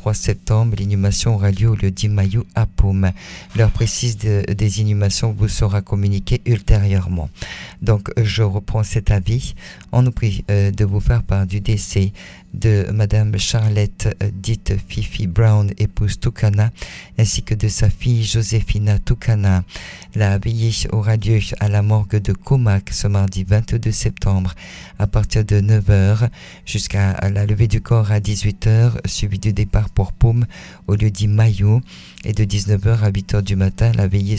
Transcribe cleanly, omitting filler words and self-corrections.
23 septembre. L'inhumation aura lieu au lieu-dit Maillot à Paume. L'heure précise des inhumations vous sera communiquée ultérieurement. Donc, je reprends cet avis. On nous prie de vous faire part du décès de Madame Charlotte dite Fifi Brown, épouse Tukana, ainsi que de sa fille Joséphina Tukana. La veillée aura lieu à la morgue de Comac ce mardi 22 septembre à partir de 9h jusqu'à la levée du corps à 18h, suivi du départ pour Paume au lieu-dit Maillot, et de 19h à 8h du matin, la veillée